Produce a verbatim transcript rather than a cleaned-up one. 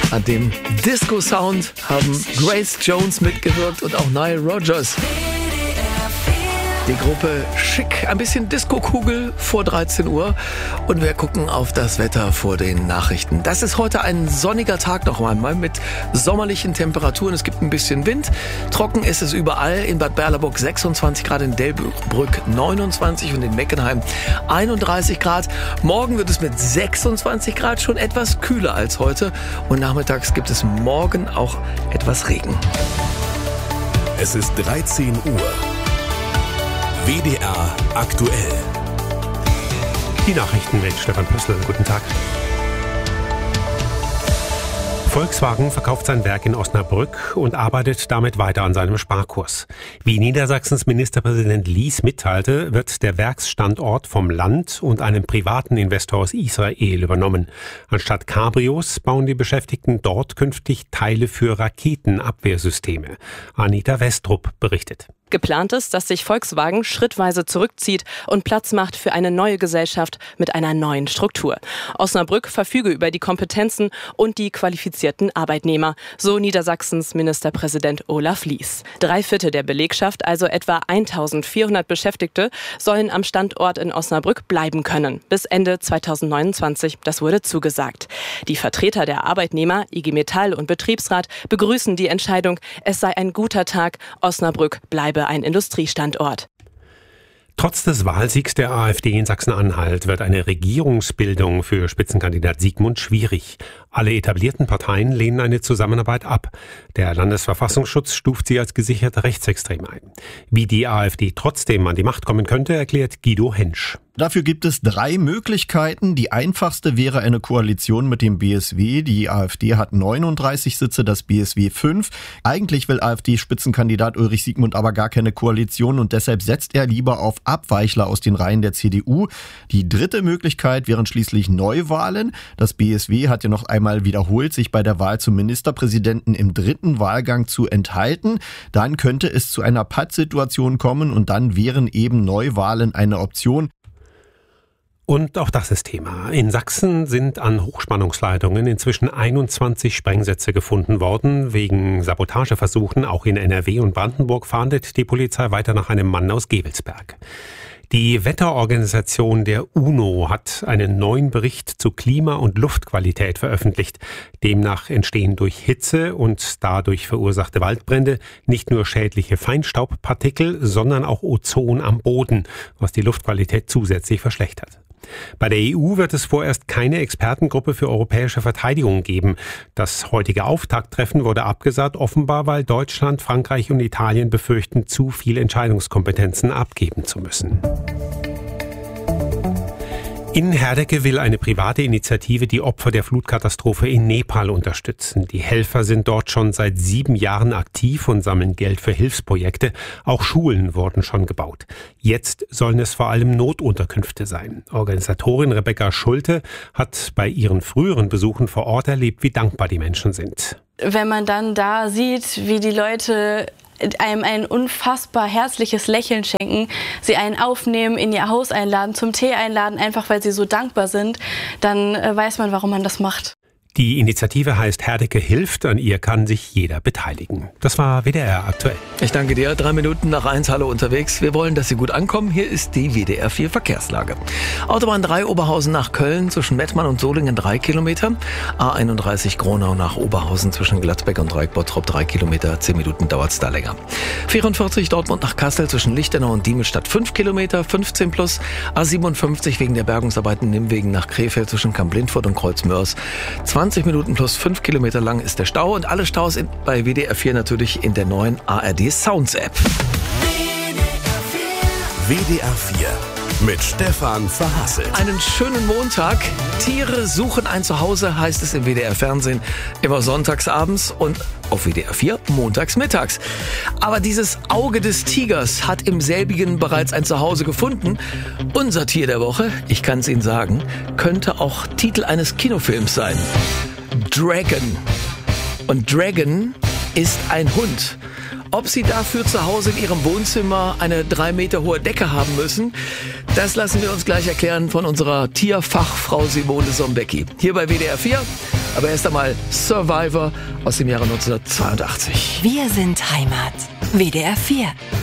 An dem Disco-Sound haben Grace Jones mitgewirkt und auch Nile Rodgers. Die Gruppe Schick, ein bisschen Disco-Kugel vor dreizehn Uhr und wir gucken auf das Wetter vor den Nachrichten. Das ist heute ein sonniger Tag noch einmal mit sommerlichen Temperaturen. Es gibt ein bisschen Wind. Trocken ist es überall. In Bad Berleburg sechsundzwanzig Grad, in Delbrück neunundzwanzig und in Meckenheim einunddreißig Grad. Morgen wird es mit sechsundzwanzig Grad schon etwas kühler als heute und nachmittags gibt es morgen auch etwas Regen. Es ist dreizehn Uhr. W D R aktuell. Die Nachrichten mit Stefan Püssl. Guten Tag. Volkswagen verkauft sein Werk in Osnabrück und arbeitet damit weiter an seinem Sparkurs. Wie Niedersachsens Ministerpräsident Lies mitteilte, wird der Werksstandort vom Land und einem privaten Investor aus Israel übernommen. Anstatt Cabrios bauen die Beschäftigten dort künftig Teile für Raketenabwehrsysteme. Anita Westrup berichtet. Geplant ist, dass sich Volkswagen schrittweise zurückzieht und Platz macht für eine neue Gesellschaft mit einer neuen Struktur. Osnabrück verfüge über die Kompetenzen und die qualifizierten Arbeitnehmer, so Niedersachsens Ministerpräsident Olaf Lies. Drei Viertel der Belegschaft, also etwa eintausendvierhundert Beschäftigte, sollen am Standort in Osnabrück bleiben können. Bis Ende zweitausendneunundzwanzig, das wurde zugesagt. Die Vertreter der Arbeitnehmer, I G Metall und Betriebsrat, begrüßen die Entscheidung. Es sei ein guter Tag, Osnabrück bleibe ein Industriestandort. Trotz des Wahlsiegs der AfD in Sachsen-Anhalt wird eine Regierungsbildung für Spitzenkandidat Sigmund schwierig. Alle etablierten Parteien lehnen eine Zusammenarbeit ab. Der Landesverfassungsschutz stuft sie als gesichert rechtsextrem ein. Wie die AfD trotzdem an die Macht kommen könnte, erklärt Guido Hensch. Dafür gibt es drei Möglichkeiten. Die einfachste wäre eine Koalition mit dem B S W. Die AfD hat neununddreißig Sitze, das B S W fünf. Eigentlich will AfD-Spitzenkandidat Ulrich Siegmund aber gar keine Koalition und deshalb setzt er lieber auf Abweichler aus den Reihen der C D U. Die dritte Möglichkeit wären schließlich Neuwahlen. Das B S W hat ja noch einmal wiederholt, sich bei der Wahl zum Ministerpräsidenten im dritten Wahlgang zu enthalten. Dann könnte es zu einer Pattsituation kommen und dann wären eben Neuwahlen eine Option. Und auch das ist Thema. In Sachsen sind an Hochspannungsleitungen inzwischen einundzwanzig Sprengsätze gefunden worden. Wegen Sabotageversuchen auch in N R W und Brandenburg fahndet die Polizei weiter nach einem Mann aus Gevelsberg. Die Wetterorganisation der UNO hat einen neuen Bericht zu Klima- und Luftqualität veröffentlicht. Demnach entstehen durch Hitze und dadurch verursachte Waldbrände nicht nur schädliche Feinstaubpartikel, sondern auch Ozon am Boden, was die Luftqualität zusätzlich verschlechtert. Bei der E U wird es vorerst keine Expertengruppe für europäische Verteidigung geben. Das heutige Auftakttreffen wurde abgesagt, offenbar weil Deutschland, Frankreich und Italien befürchten, zu viel Entscheidungskompetenzen abgeben zu müssen. In Herdecke will eine private Initiative die Opfer der Flutkatastrophe in Nepal unterstützen. Die Helfer sind dort schon seit sieben Jahren aktiv und sammeln Geld für Hilfsprojekte. Auch Schulen wurden schon gebaut. Jetzt sollen es vor allem Notunterkünfte sein. Organisatorin Rebecca Schulte hat bei ihren früheren Besuchen vor Ort erlebt, wie dankbar die Menschen sind. Wenn man dann da sieht, wie die Leute einem ein unfassbar herzliches Lächeln schenken, sie einen aufnehmen, in ihr Haus einladen, zum Tee einladen, einfach weil sie so dankbar sind, dann äh, weiß man, warum man das macht. Die Initiative heißt Herdecke hilft, an ihr kann sich jeder beteiligen. Das war W D R aktuell. Ich danke dir. Drei Minuten nach eins, hallo unterwegs. Wir wollen, dass Sie gut ankommen. Hier ist die W D R vier Verkehrslage. Autobahn drei Oberhausen nach Köln zwischen Mettmann und Solingen drei Kilometer. A einunddreißig Gronau nach Oberhausen zwischen Gladbeck und Dreieck-Bottrop drei Kilometer. Zehn Minuten dauert es da länger. vierundvierzig Dortmund nach Kassel zwischen Lichtenau und Diemelstadt fünf Kilometer, fünfzehn plus. A siebenundfünfzig wegen der Bergungsarbeiten Nimwegen nach Krefeld zwischen Kamp-Lindfort und Kreuzmörs. zwanzig Minuten plus fünf Kilometer lang ist der Stau und alle Staus in, bei W D R vier natürlich in der neuen A R D Sounds App. W D R vier mit Stefan Verhasselt. Einen schönen Montag. Tiere suchen ein Zuhause, heißt es im W D R Fernsehen, immer sonntagsabends und auf W D R vier montags mittags. Aber dieses Auge des Tigers hat im selbigen bereits ein Zuhause gefunden. Unser Tier der Woche, ich kann es Ihnen sagen, könnte auch Titel eines Kinofilms sein. Dragon. Und Dragon ist ein Hund. Ob Sie dafür zu Hause in Ihrem Wohnzimmer eine drei Meter hohe Decke haben müssen, das lassen wir uns gleich erklären von unserer Tierfachfrau Simone Sombecki. Hier bei W D R vier Aber erst einmal Survivor aus dem Jahre neunzehnhundertzweiundachtzig. Wir sind Heimat. W D R vier.